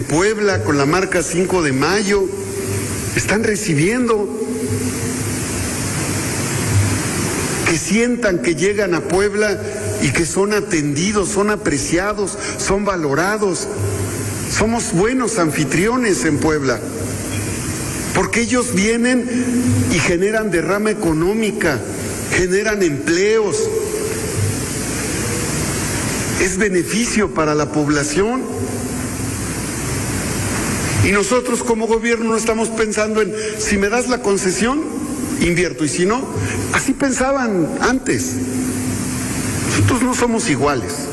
Puebla con la marca 5 de Mayo, están recibiendo. Que sientan que llegan a Puebla y que son atendidos, son apreciados, son valorados. Somos buenos anfitriones en Puebla, porque ellos vienen y generan derrama económica, generan empleos. Es beneficio para la población. Y nosotros como gobierno no estamos pensando en, si me das la concesión, invierto, y si no, así pensaban antes. Nosotros no somos iguales.